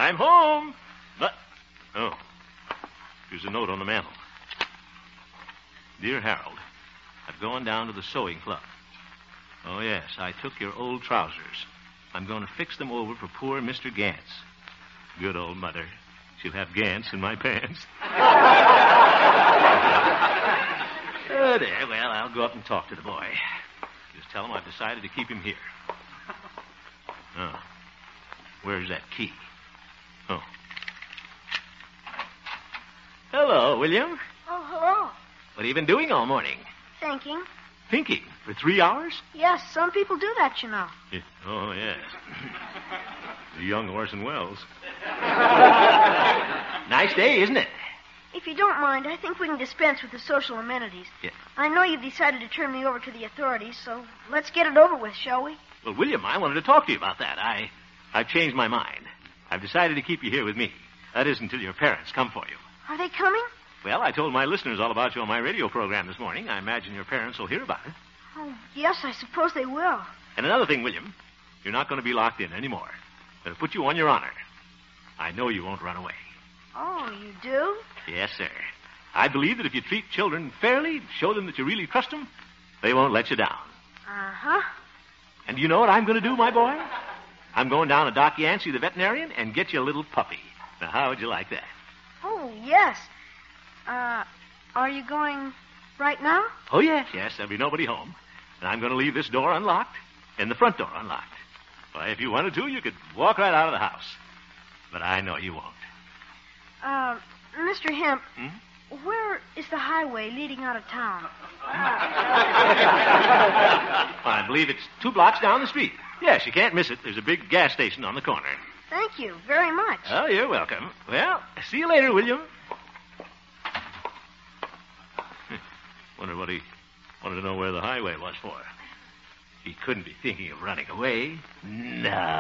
I'm home. But, here's a note on the mantel. Dear Harold, I've gone down to the sewing club. Oh, yes, I took your old trousers. I'm going to fix them over for poor Mr. Gantz. Good old mother. She'll have Gantz in my pants. There, well, I'll go up and talk to the boy. Just tell him I've decided to keep him here. Oh, where's that key? Oh. Hello, William. Oh, hello. What have you been doing all morning? Thinking. Thinking? For 3 hours? Yes, some people do that, you know. Yeah. Oh, yes. The young Orson Welles. Nice day, isn't it? If you don't mind, I think we can dispense with the social amenities. Yeah. I know you've decided to turn me over to the authorities, so let's get it over with, shall we? Well, William, I wanted to talk to you about that. I've changed my mind. I've decided to keep you here with me. That is until your parents come for you. Are they coming? Well, I told my listeners all about you on my radio program this morning. I imagine your parents will hear about it. Oh, yes, I suppose they will. And another thing, William, you're not going to be locked in anymore. They'll put you on your honor. I know you won't run away. Oh, you do? Yes, sir. I believe that if you treat children fairly, show them that you really trust them, they won't let you down. Uh-huh. And do you know what I'm going to do, my boy? I'm going down to Doc Yancey, the veterinarian, and get you a little puppy. Now, how would you like that? Oh, yes. Are you going right now? Oh, yes. There'll be nobody home. And I'm going to leave this door unlocked and the front door unlocked. Why, if you wanted to, you could walk right out of the house. But I know you won't. Mr. Hemp, where is the highway leading out of town? I believe it's 2 blocks down the street. Yes, you can't miss it. There's a big gas station on the corner. Thank you very much. Oh, you're welcome. Well, see you later, William. Wonder what he wanted to know where the highway was for. He couldn't be thinking of running away. No.